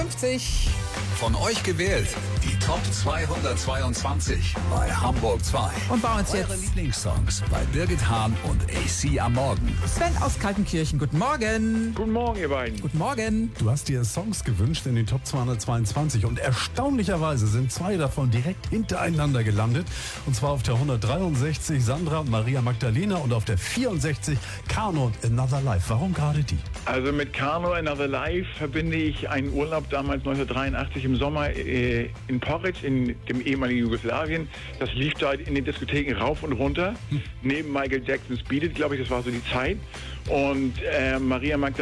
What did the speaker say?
50. Von euch gewählt, die Top 222 bei Hamburg 2. Und bei uns Eure jetzt Lieblingssongs bei Birgit Hahn und AC am Morgen. Sven aus Kaltenkirchen. Guten Morgen. Guten Morgen, ihr beiden. Guten Morgen. Du hast dir Songs gewünscht in den Top 222 und erstaunlicherweise sind 2 davon direkt hintereinander gelandet. Und zwar auf der 163 Sandra und Maria Magdalena und auf der 64 Kano und Another Life. Warum gerade die? Also mit Kano Another Life verbinde ich einen Urlaub damals 1983 im Sommer in Porridge, in dem ehemaligen Jugoslawien. Das lief da in den Diskotheken rauf und runter. Neben Michael Jackson's Beat It, glaube ich, das war so die Zeit. Und Maria Magdalena